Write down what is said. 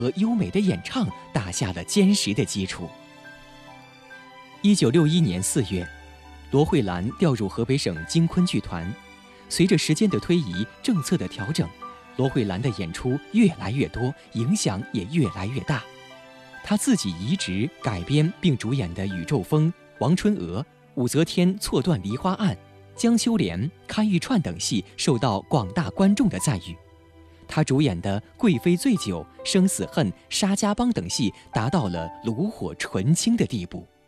和优美的演唱打下了坚实的基础。1961年4月，罗慧兰调入河北省京昆剧团。随着时间的推移，政策的调整，罗慧兰的演出越来越多，影响也越来越大。她自己移植、改编并主演的《宇宙风》《王春娥》《武则天错断梨花案》《江秋莲》《看玉串》等戏受到广大观众的赞誉。她主演的《贵妃醉酒》《生死恨》《沙家浜》等戏达到了炉火纯青的地步。